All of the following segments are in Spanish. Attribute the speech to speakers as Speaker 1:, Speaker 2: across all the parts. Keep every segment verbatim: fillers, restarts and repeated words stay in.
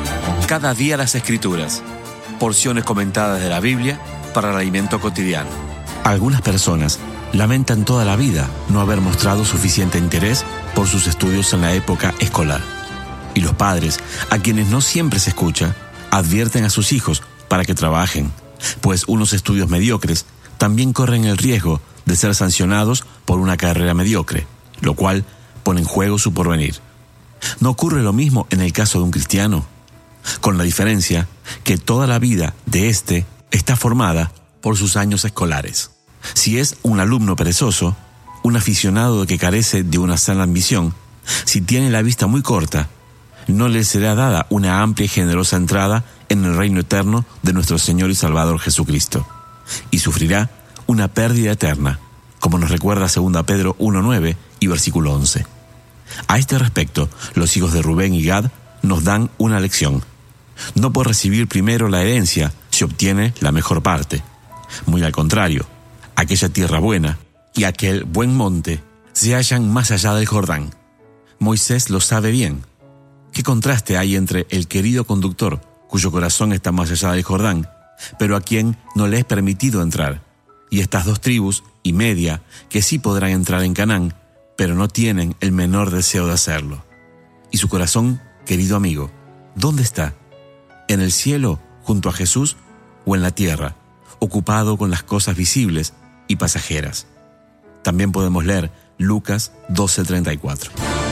Speaker 1: Cada día las Escrituras. Porciones comentadas de la Biblia para el alimento cotidiano. Algunas personas lamentan toda la vida no haber mostrado suficiente interés por sus estudios en la época escolar. Y los padres, a quienes no siempre se escucha, advierten a sus hijos para que trabajen, pues unos estudios mediocres también corren el riesgo de ser sancionados por una carrera mediocre, lo cual pone en juego su porvenir. ¿No ocurre lo mismo en el caso de un cristiano? Con la diferencia que toda la vida de éste está formada por sus años escolares. Si es un alumno perezoso, un aficionado que carece de una sana ambición, si tiene la vista muy corta, no le será dada una amplia y generosa entrada en el reino eterno de nuestro Señor y Salvador Jesucristo, y sufrirá una pérdida eterna, como nos recuerda segunda Pedro uno nueve y versículo once. A este respecto, los hijos de Rubén y Gad nos dan una lección. No por recibir primero la herencia se obtiene la mejor parte. Muy al contrario, aquella tierra buena y aquel buen monte se hallan más allá del Jordán. Moisés lo sabe bien. ¿Qué contraste hay entre el querido conductor, cuyo corazón está más allá del Jordán, pero a quien no le es permitido entrar, y estas dos tribus y media que sí podrán entrar en Canaán, pero no tienen el menor deseo de hacerlo? ¿Y su corazón, querido amigo, dónde está? ¿En el cielo, junto a Jesús, o en la tierra, ocupado con las cosas visibles y pasajeras? También podemos leer Lucas doce treinta y cuatro.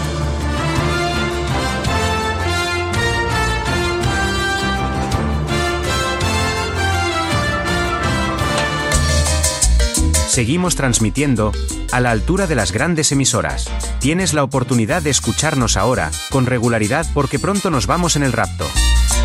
Speaker 2: Seguimos transmitiendo a la altura de las grandes emisoras. Tienes la oportunidad de escucharnos ahora, con regularidad, porque pronto nos vamos en el rapto.